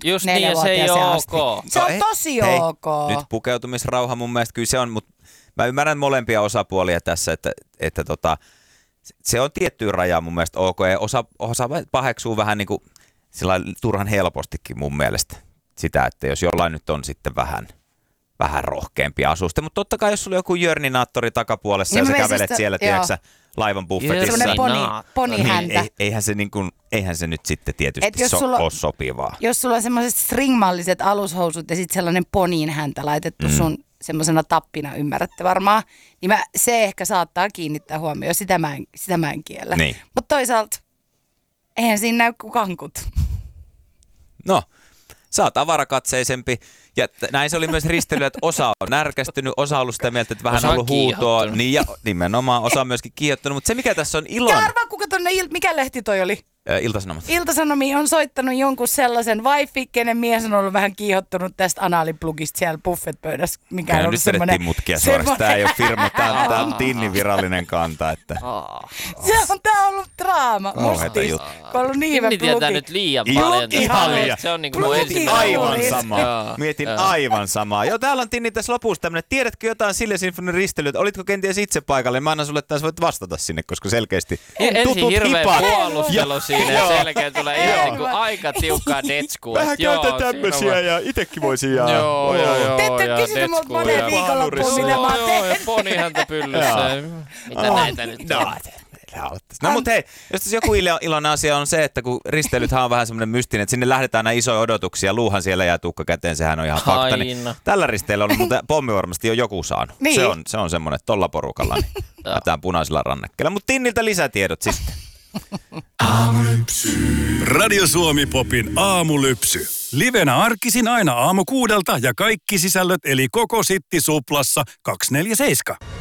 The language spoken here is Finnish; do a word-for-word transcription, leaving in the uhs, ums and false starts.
Just niin, ja se ei ole ok. Se on tosi hei, ok. Nyt pukeutumisrauha mun mielestä kyllä se on, mutta mä ymmärrän molempia osapuolia tässä, että, että tota, se on tiettyä rajaa mun mielestä ok, ja osa, osa paheksuu vähän niin kuin turhan helpostikin mun mielestä sitä, että jos jollain nyt on sitten vähän, vähän rohkeampia asuste, mutta totta kai jos sulla on joku jörninaattori takapuolessa niin ja sä kävelet sitä, siellä, tiedätkö laivan buffetissa. Sellainen poni, ponihäntä. Niin, eihän, se niin kuin, eihän se nyt sitten tietysti so, sulla, ole sopivaa. Jos sulla on semmoiset stringmalliset alushousut ja sitten sellainen ponin häntä laitettu mm. sun semmoisena tappina, ymmärrätte varmaan, niin mä, se ehkä saattaa kiinnittää huomioon, sitä mä en, sitä mä en kiellä. Niin. Mutta toisaalta, eihän siinä näy kuin kankut. No, sä oot avarakatseisempi. Ja näin se oli myös risteilyä, että osa on närkästynyt, osa on ollut sitä mieltä, että vähän on ollut huutoa. Niin ja nimenomaan osa on myöskin kiihottunut. Mutta se mikä tässä on ilon... Ja arvaa kuka tonne, il... mikä lehti toi oli? Ilta-Sanomat. Ilta-Sanomiin on soittanut jonkun sellaisen wifi, kenen mies on ollut vähän kiihottunut tästä anaaliplugista siellä buffetpöydässä. Mikä Kyllä on nyt semmoinen... vedettiin mutkia suorasta. Tämä ei ole firma, tämä on Tinnin virallinen kanta. Että... Se on, tämä on ollut draama. Kauheita juttu. Kun on ollut niin hyvä plugi. Tinni tietää nyt liian paljon. Ihan liian. Se on niin kuin mun ensimmäinen. Aivan sama. Mietin aivan samaa. Joo, täällä on Tinni tässä lopussa tämmöinen. Tiedätkö jotain Silja Sinfonin risteilyä? Olitko kenties itse paikalle? Mä annan sulle, että voit vastata sinne, koska selkeästi ensin hirveä puolustelu siinä ja selkeä tulee ihan niin kuin aika tiukkaa detskua. Vähän käytä tämmöisiä ja itekin voisin jaa. Joo, joo, joo. Te ette kysynyt multa monen viikonloppuun, mitä mä oon tehnyt. Joo, ponihäntä pyllyssä. Mitä näitä nyt on? No mutta hei, jos tässä joku iloinen asia on se, että kun risteilythän on vähän semmoinen mystinen, että sinne lähdetään näin isoja odotuksia, luuhan siellä jää tukka käteen, sehän on ihan fakta. Niin tällä risteillä on mutta pommi varmasti jo joku saanut. Niin. Se on, se on semmoinen, että tolla porukalla niin lähdetään punaisilla rannekkeilla. Mutta Tinniltä lisätiedot sitten. Aamulypsy. Radio Suomi Popin aamulypsy. Livenä arkisin aina aamu kuudelta ja kaikki sisällöt eli koko Sitti Suplassa kaksikymmentäneljä seitsemän.